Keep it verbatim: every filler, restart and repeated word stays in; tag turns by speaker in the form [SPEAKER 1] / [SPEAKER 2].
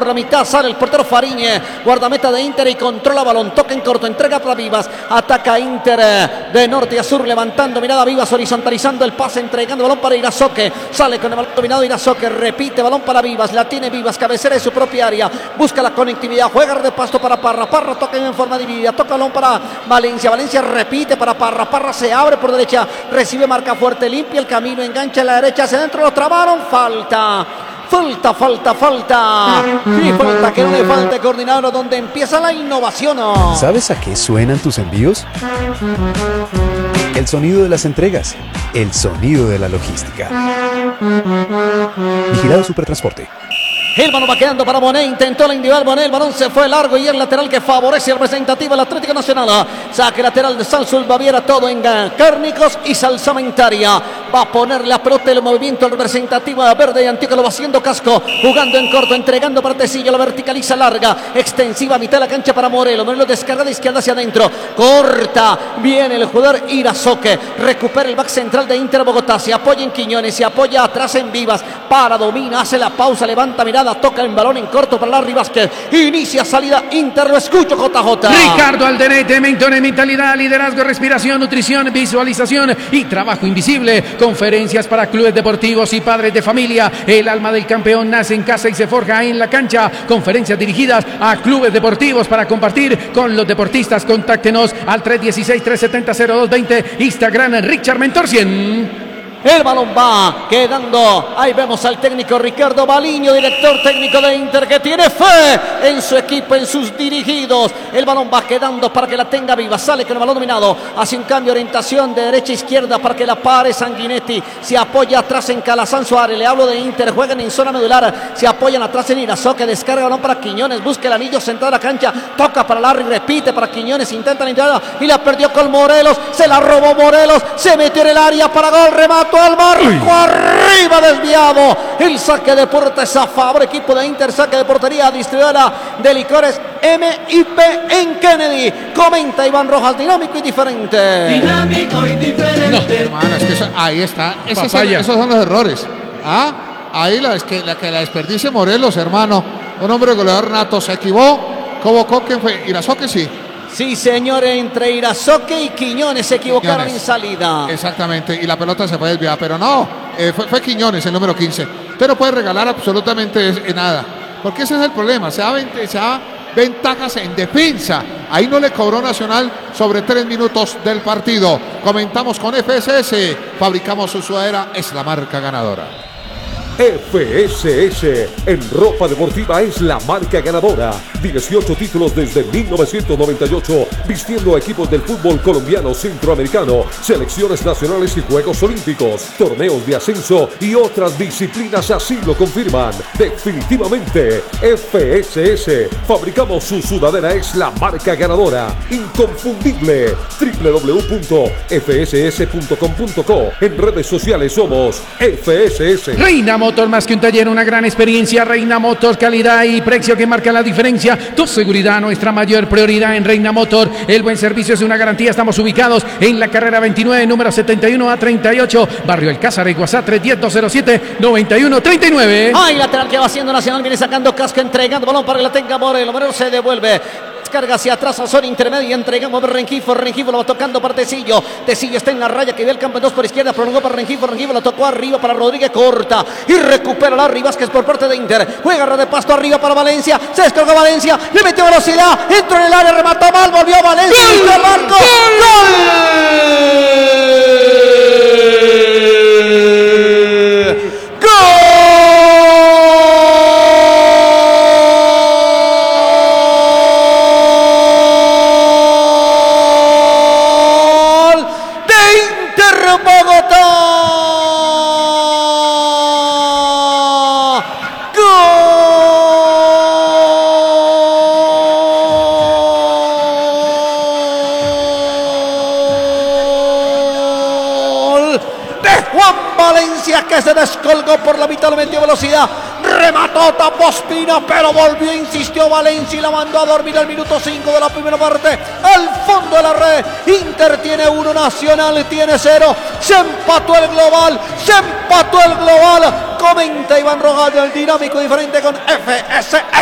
[SPEAKER 1] por la mitad, sale el portero Fariñe, guardameta de Inter y controla balón, toca en corto, entrega para Vivas, ataca Inter de norte a sur, levantando mirada Vivas, horizontalizando el pase, entregando balón para Irasoque, sale con el balón dominado Irasoque, repite balón para Vivas, la tiene Vivas, cabecera de su propia área, busca la conectividad, juega de pasto para Parra, Parra toca en forma dividida, toca balón para Valencia, Valencia repite para Parra, Parra se abre por derecha, recibe marca fuerte, limpia el camino, engancha a la derecha, hacia adentro lo trabaron, falta. Falta, falta, falta. Y falta que no le falte coordinador donde empieza la innovación.
[SPEAKER 2] ¿Sabes a qué suenan tus envíos? El sonido de las entregas. El sonido de la logística. Vigilado Supertransporte.
[SPEAKER 1] El balón va quedando para Bonet, intentó la individual Bonet, el balón se fue largo y el lateral que favorece al representativo del Atlético Nacional. Saque lateral de Salsul Baviera, todo en cárnicos y salsamentaria. Va a poner la pelota el movimiento al representativo de Verde y Antioquia, lo va haciendo Casco, jugando en corto, entregando para Tecillo, la verticaliza larga, extensiva, mitad de la cancha para Morelos. Morelos descarga de izquierda hacia adentro, corta, viene el jugador Irasoque, recupera el back central de Inter Bogotá, se apoya en Quiñones, se apoya atrás en Vivas, para, domina, hace la pausa, levanta mirada, toca el balón en corto para Larry Vázquez, inicia salida Inter, lo escucho J J.
[SPEAKER 3] Ricardo Alderete, mentores, mentalidad, liderazgo, respiración, nutrición, visualización y trabajo invisible. Conferencias para clubes deportivos y padres de familia. El alma del campeón nace en casa y se forja en la cancha. Conferencias dirigidas a clubes deportivos para compartir con los deportistas. Contáctenos al tres uno seis, tres siete cero, cero dos dos cero. Instagram Richard Mentor cien.
[SPEAKER 1] El balón va quedando, ahí vemos al técnico Ricardo Baliño, director técnico de Inter, que tiene fe en su equipo, en sus dirigidos. El balón va quedando para que la tenga Viva, sale con el balón dominado, hace un cambio de orientación de derecha a izquierda para que la pare Sanguinetti, se apoya atrás en Calazán Suárez, le hablo de Inter, juegan en zona medular, se apoyan atrás en Irasoque, descarga el balón para Quiñones, busca el anillo central de la cancha, toca para Larry, repite para Quiñones, intenta la entrada y la perdió con Morelos, se la robó Morelos, se metió en el área para gol, remato al marco, arriba desviado, el saque de puerta es a favor equipo de Inter, saque de portería, distribuidora de licores M I P en Kennedy, comenta Iván Rojas, dinámico y diferente.
[SPEAKER 4] Dinámico y diferente.
[SPEAKER 5] No, hermano, es que eso, ahí está, Ese es el, esos son los errores. ¿Ah? Ahí la, es que, la que la desperdicie Morelos, hermano, un hombre goleador nato, se equivocó, convocó, ¿quién fue? Irasoque, sí.
[SPEAKER 1] Sí, señor, entre Irasoque y Quiñones se equivocaron Quiñones. En salida.
[SPEAKER 5] Exactamente, y la pelota se fue desviada, pero no, eh, fue, fue Quiñones el número quince. Usted no puede regalar absolutamente nada, porque ese es el problema, se da, se da ventajas en defensa. Ahí no le cobró Nacional sobre tres minutos del partido. Comentamos con F S S, fabricamos su sudadera, es la marca ganadora.
[SPEAKER 6] F S S en ropa deportiva es la marca ganadora. dieciocho títulos desde mil novecientos noventa y ocho, vistiendo a equipos del fútbol colombiano, centroamericano, selecciones nacionales y Juegos Olímpicos, torneos de ascenso y otras disciplinas así lo confirman. Definitivamente, F S S, fabricamos su sudadera, es la marca ganadora. Inconfundible. doble u doble u doble u punto f s s punto com punto co. En redes sociales somos F S S.
[SPEAKER 3] Reina Motor, más que un taller, una gran experiencia. Reina Motor, calidad y precio que marca la diferencia. Tu seguridad, nuestra mayor prioridad en Reina Motor. El buen servicio es una garantía. Estamos ubicados en la carrera veintinueve, número setenta y uno a treinta y ocho, Barrio El Cázar, y WhatsApp tres uno cero, dos cero siete, nueve uno tres nueve.
[SPEAKER 1] Ay, lateral que va haciendo Nacional, viene sacando Casco, entregando balón para que la tenga Morelos. Morelos se devuelve, carga hacia atrás a zona intermedia, entregamos a Rengifo, Rengifo lo va tocando para Tecillo, Tecillo está en la raya que ve el campo en dos por izquierda, prolongó para Rengifo, Rengifo lo tocó arriba para Rodríguez, corta y recupera Larry Vázquez por parte de Inter, juega ras de pasto arriba para Valencia, se descargó Valencia, le metió velocidad, entró en el área, remató mal, volvió Valencia, ¡gol! ¡Gol! ¡Gol! Valencia, que se descolgó por la mitad, lo metió velocidad, remató, tapó Espina, pero volvió, insistió Valencia y la mandó a dormir al minuto cinco de la primera parte, al fondo de la red. Inter tiene uno, Nacional tiene cero, se empató el global, se empató el global. Comenta Iván Rojas del dinámico diferente con F S